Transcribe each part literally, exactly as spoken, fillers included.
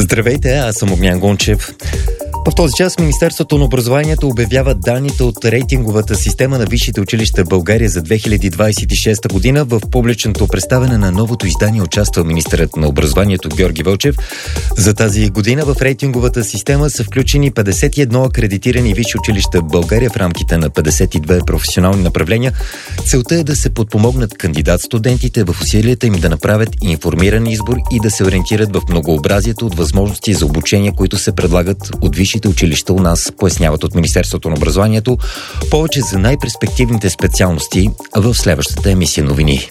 Здравейте, аз съм Огнян Гунчев. В този час Министерството на образованието обявява данните от рейтинговата система на висшите училища в България за две хиляди двадесет и шеста година. В публичното представяне на новото издание участва министърът на образованието Георги Вълчев. За тази година в рейтинговата система са включени петдесет и едно акредитирани висши училища в България в рамките на петдесет и две професионални направления. Целта е да се подпомогнат кандидат-студентите в усилията им да направят информиран избор и да се ориентират в многообразието от възможности за обучение, които се предлагат от висшите училища у нас, поясняват от Министерството на образованието. Повече за най-перспективните специалности в следващата емисия новини.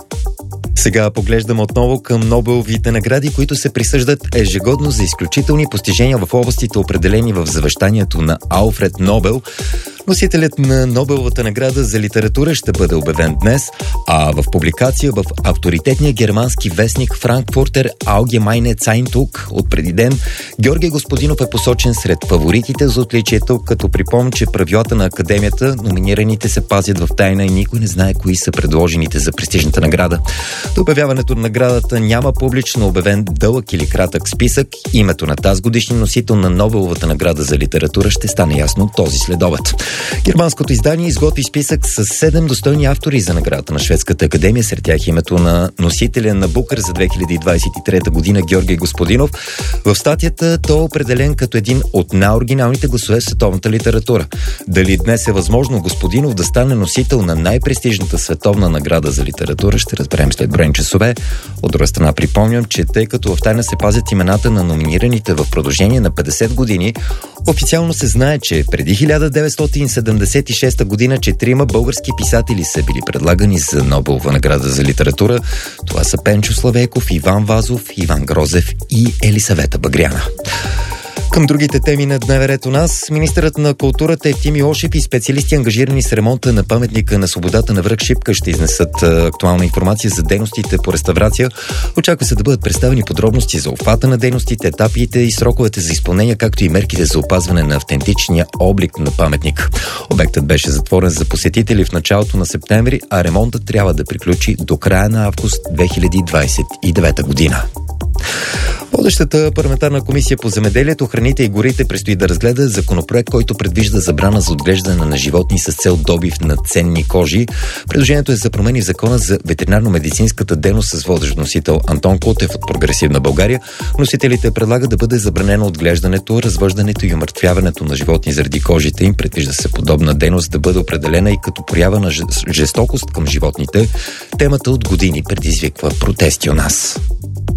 Сега поглеждам отново към Нобеловите награди, които се присъждат ежегодно за изключителни постижения в областите, определени в завещанието на Алфред Нобел. Носителят на Нобеловата награда за литература ще бъде обявен днес, а в публикация в авторитетния германски вестник Frankfurter Allgemeine Zeitung от преди ден, Георги Господинов е посочен сред фаворитите за отличието, като припомня, че правилата на академията, номинираните се пазят в тайна и никой не знае кои са предложените за престижната награда. До обявяването на наградата няма публично обявен дълъг или кратък списък. Името на тази годишния носител на Нобеловата награда за литература ще стане ясно този следобед. Германското издание изготви списък с седем достойни автори за наградата на Шведската академия. Сред тях името на носителя на Букър за две хиляди двадесет и трета година Георги Господинов. В статията той е определен като един от най-оригиналните гласове в световната литература. Дали днес е възможно Господинов да стане носител на най-престижната световна награда за литература, ще разберем след броени часове. От друга страна припомням, че тъй като в тайна се пазят имената на номинираните в продължение на петдесет години, официално се знае, че преди хиляда деветстотин седемдесет и шеста година четирима български писатели са били предлагани за Нобелова награда за литература. Това са Пенчо Славейков, Иван Вазов, Иван Грозев и Елисавета Багряна. Към другите теми на дневен ред у нас, министърът на културата Евтим Йошев и специалисти, ангажирани с ремонта на паметника на свободата на връх Шипка, ще изнесат актуална информация за дейностите по реставрация. Очаква се да бъдат представени подробности за обхвата на дейностите, етапите и сроковете за изпълнение, както и мерките за опазване на автентичния облик на паметник. Обектът беше затворен за посетители в началото на септември, а ремонтът трябва да приключи до края на август две хиляди двадесет и девета година. Водещата парламентарна комисия по земеделието, храните и горите предстои да разгледа законопроект, който предвижда забрана за отглеждане на животни с цел добив на ценни кожи. Предложението е за промени в закона за ветеринарно-медицинската дейност с водещ носител Антон Кутев от Прогресивна България. Носителите предлагат да бъде забранено отглеждането, развъждането и умъртвяването на животни заради кожите им. Предвижда се подобна дейност да бъде определена и като проява на жестокост към животните. Темата от години предизвиква протести у нас.